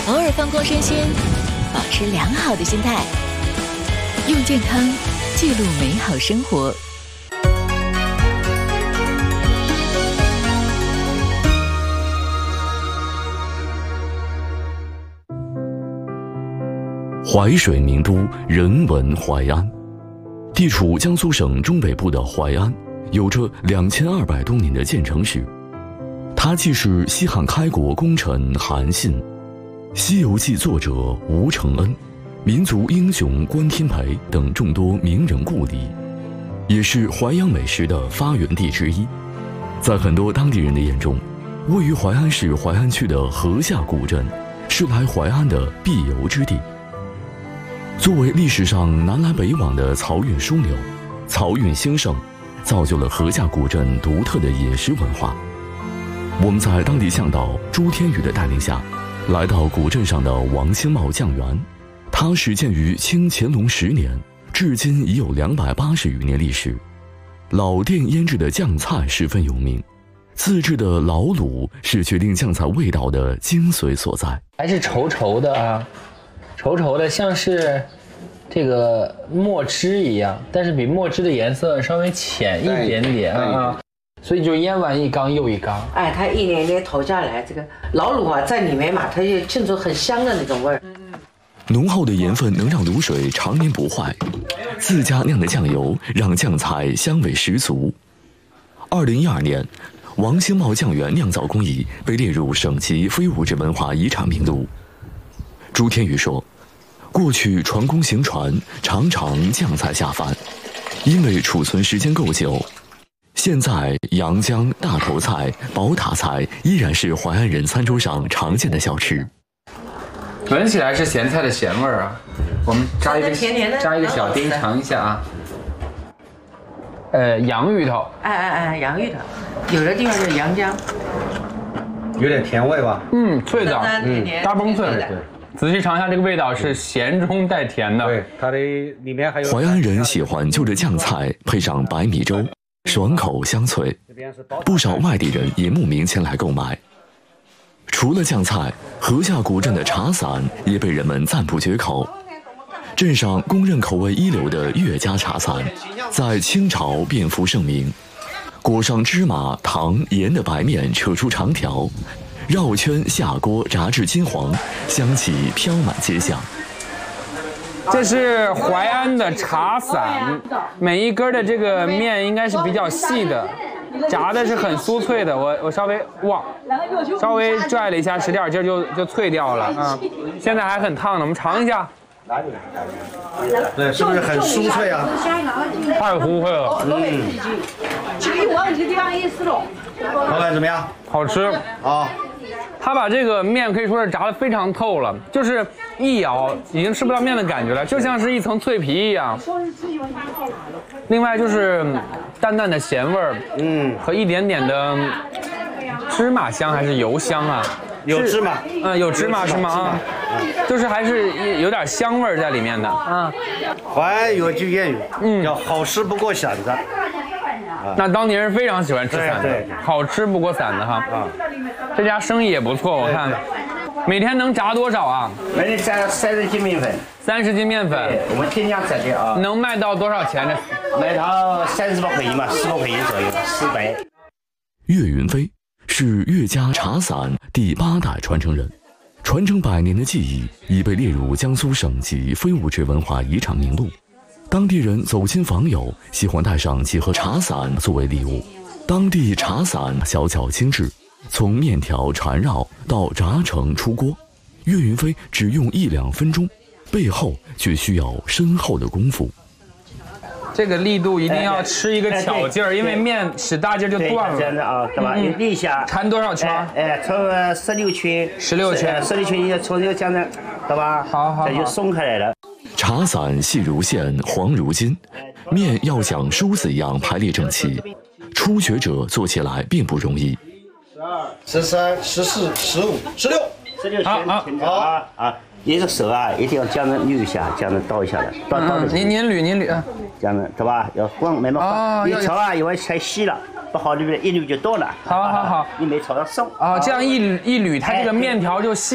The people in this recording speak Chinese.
偶尔放空身心，保持良好的心态，用健康记录美好生活。 淮水名都，人文淮安。地处江苏省中北部的淮安，有着2200多年的建成史。它既是西汉开国功臣韩信、《西游记》作者吴承恩、民族英雄关天培等众多名人故里，也是淮扬美食的发源地之一。在很多当地人的眼中，位于淮安市淮安区的河下古镇是来淮安的必游之地。作为历史上南来北往的漕运枢纽，漕运兴盛，造就了河下古镇独特的饮食文化。我们在当地向导朱天宇的带领下，来到古镇上的王兴茂酱园。它始建于清乾隆10年，至今已有280余年历史。老店腌制的酱菜十分有名，自制的老卤是决定酱菜味道的精髓所在。 还是稠稠的啊，稠稠的，像是这个墨汁一样，但是比墨汁的颜色稍微浅一点点啊。所以就腌完一缸又一缸。 哎，它一年年投下来，这个老卤啊在里面嘛，它就浸出很香的那种味儿。 浓厚的盐分能让卤水常年不坏，自家酿的酱油让酱菜香味十足。2012年，王兴茂酱园酿造工艺被列入省级非物质文化遗产名录。朱天宇说，过去传功行传，常常酱菜下饭，因为储存时间够久。现在阳江大头菜、宝塔菜依然是淮安人餐桌上常见的小吃。 闻起来是咸菜的咸味儿啊！我们扎一个小丁尝一下啊。洋芋头。 洋芋头，有的地方是阳江， 有点甜味吧？ 脆的，大崩脆的。仔细尝一下，这个味道是咸中带甜的。 对，它的里面还有。 淮安人喜欢就着酱菜配上白米粥，爽口香脆，不少外地人也慕名前来购买。除了酱菜，河下古镇的茶散也被人们赞不绝口。镇上公认口味一流的岳家茶散，在清朝遍布盛名。裹上芝麻、糖、盐的白面扯出长条，绕圈下锅炸至金黄，香气飘满街巷。 这是淮安的茶散，每一根的这个面应该是比较细的，炸的是很酥脆的。我稍微拽了一下，使点劲就脆掉了啊！现在还很烫呢，我们尝一下。 对，是不是很酥脆啊？ 太酥脆了。 口感怎么样？ 好吃啊！ 他把这个面可以说是炸得非常透了，就是一咬已经吃不到面的感觉了，就像是一层脆皮一样。另外就是淡淡的咸味儿，和一点点的芝麻香还是油香啊？ 有芝麻， 有芝麻是吗？啊，就是还是有点香味在里面的啊。 淮安有句谚语，叫好吃不过馓子。 那当地人非常喜欢吃馓子，好吃不过馓子哈。这家生意也不错，我看每天能炸多少啊？ 每天30斤面粉。 30斤面粉， 我们天降炸的啊。 能卖到多少钱呢？ 卖到30多块钱嘛，10多块钱左右，400。 岳云飞是岳家茶散第8代传承人，传承100年的技艺已被列入江苏省级非物质文化遗产名录。当地人走亲访友喜欢带上几盒茶散作为礼物。当地茶散小巧精致，从面条缠绕到炸成出锅，岳云飞只用1-2分钟，背后却需要深厚的功夫。 这个力度一定要吃一个巧劲儿，因为面使大劲就断了。 这样的啊，对吧？你立一下， 缠多少圈？ 从16圈。16圈，16圈你要从这个这样的，对吧？好，这就松开来了。 茶散细如线，黄如金，面要像梳子一样排列整齐，初学者做起来并不容易。 12、13、14、15、16 圈啊！你这手啊，一定要这样的捋一下，这样的倒一下的，倒的。 您捋， 这样的对吧？要光慢慢放，你炒啊，因为太细了，不好捋，一捋就多了。 好， 你没炒到松。 这样一捋，它这个面条就细。